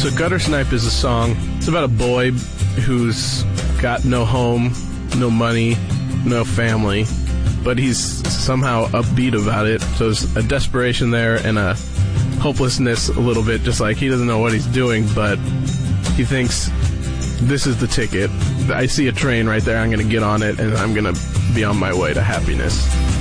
So Gutter Snipe is a song. It's about a boy who's got no home, no money, no family, but he's somehow upbeat about it. So there's a desperation there and a hopelessness a little bit, just like he doesn't know what he's doing, but he thinks this is the ticket. I see a train right there, I'm going to get on it, and I'm going to be on my way to happiness.